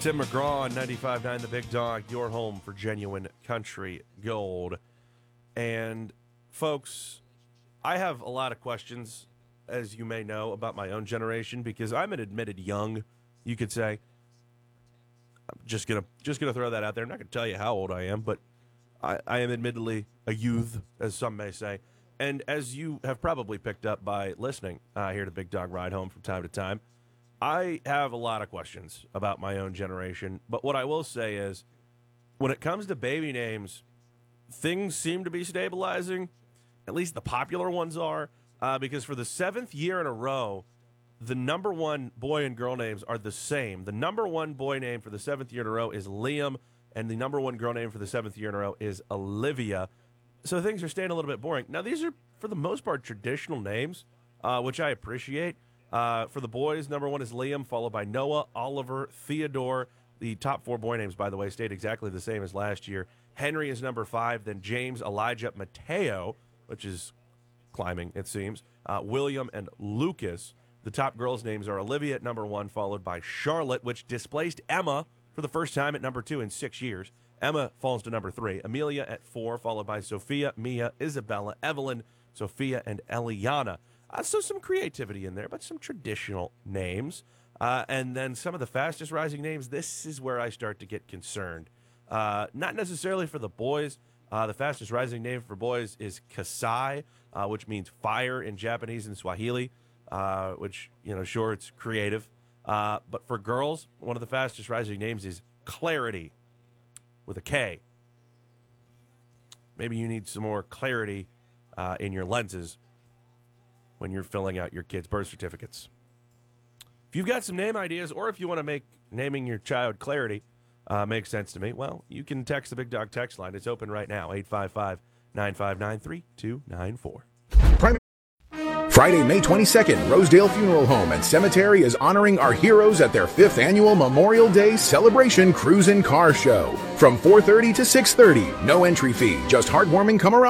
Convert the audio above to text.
Tim McGraw on 95.9 The Big Dog, your home for genuine country gold. And, folks, I have a lot of questions, as you may know, about my own generation because I'm an admitted young, you could say. I'm just gonna throw that out there. I'm not going to tell you how old I am, but I am admittedly a youth, as some may say. And as you have probably picked up by listening here to Big Dog Ride Home from time to time, I have a lot of questions about my own generation, but what I will say is when it comes to baby names, things seem to be stabilizing, at least the popular ones are, because for the 7th year in a row, the number one boy and girl names are the same. The number one boy name for the 7th year in a row is Liam, and the number one girl name for the 7th year in a row is Olivia. So things are staying a little bit boring. Now, these are, for the most part, traditional names, which I appreciate. For the boys, number one is Liam, followed by Noah, Oliver, Theodore. The top 4 boy names, by the way, stayed exactly the same as last year. Henry is number 5, then James, Elijah, Mateo, which is climbing, it seems, William, and Lucas. The top girls' names are Olivia at number 1, followed by Charlotte, which displaced Emma for the first time at number 2 in 6 years. Emma falls to number 3. Amelia at 4, followed by Sophia, Mia, Isabella, Evelyn, Sophia, and Eliana. So some creativity in there, but some traditional names. And then some of the fastest rising names, this is where I start to get concerned. Not necessarily for the boys. The fastest rising name for boys is Kasai, which means fire in Japanese and Swahili, which, sure, it's creative. But for girls, one of the fastest rising names is Clarity with a K. Maybe you need some more clarity in your lenses when you're filling out your kids' birth certificates. If you've got some name ideas, or if you want to make naming your child Clarity make sense to me, well, you can text the Big Dog text line. It's open right now, 855-959-3294. Friday, May 22nd, Rosedale Funeral Home and Cemetery is honoring our heroes at their 5th annual Memorial Day Celebration Cruise and Car Show. From 4:30 to 6:30, no entry fee, just heartwarming camaraderie.